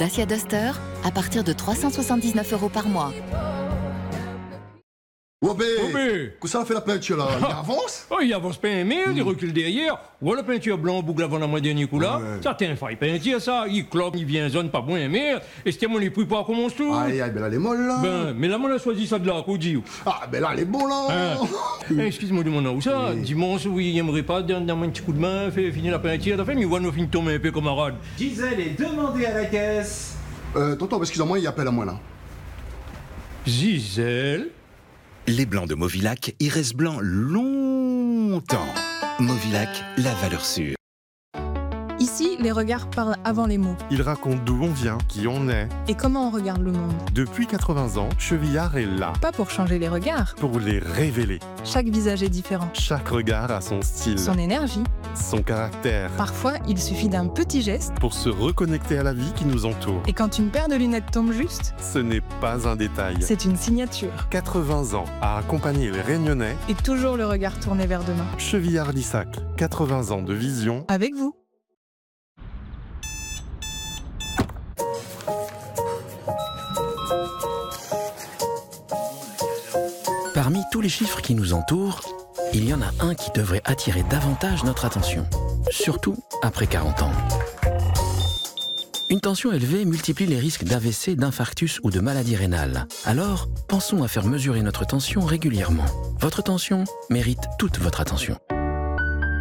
Dacia Duster à partir de 379 € par mois. Ouais, que ça a fait la peinture là? Il avance? Oh, il avance pas un mille, il recule derrière. Ou la peinture blanc boucle avant la moitié dernier coup là. Ouais. Ça t'es faille peinture ça. Il cloque, il vient zone pas bon un mille. Et c'était mon époux pas commence tout. Aïe, aïe, ben là, elle est molle là. Ben, mais là, moi, on a choisi ça de là, qu'on dit. Ah, ben là, elle est bon là. Excuse-moi de mon nom, ça. Oui. Dimanche, oui, il aimerait pas donner un petit coup de main, faire finir la peinture. T'as fait, mais on finit tomber un peu camarade. Gisèle est demandée à la caisse. Tonton, excuse-moi, il appelle à moi là. Gisèle. Les blancs de Movilac, ils restent blancs longtemps. Movilac, la valeur sûre. Ici, les regards parlent avant les mots. Il raconte d'où on vient, qui on est. Et comment on regarde le monde. Depuis 80 ans, Chevillard est là Pas pour changer les regards. pour les révéler. Chaque visage est différent. Chaque regard a son style, Son énergie. son caractère, Parfois, il suffit d'un petit geste. pour se reconnecter à la vie qui nous entoure. Et quand une paire de lunettes tombe juste, Ce n'est pas un détail. c'est une signature. 80 ans à accompagner les Réunionnais. Et toujours le regard tourné vers demain. Chevillard-Lissac, 80 ans de vision. Avec vous. Parmi tous les chiffres qui nous entourent, il y en a un qui devrait attirer davantage notre attention, surtout après 40 ans. Une tension élevée multiplie les risques d'AVC, d'infarctus ou de maladie rénale. Alors, pensons à faire mesurer notre tension régulièrement. Votre tension mérite toute votre attention.